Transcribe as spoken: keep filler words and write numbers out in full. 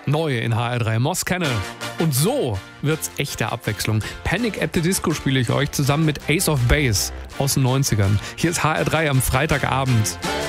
Neu in H R drei Moss Kenne. Und so wird's echte Abwechslung. Panic at the Disco spiele ich euch zusammen mit Ace of Base aus den neunzigern. Hier ist H R drei am Freitagabend.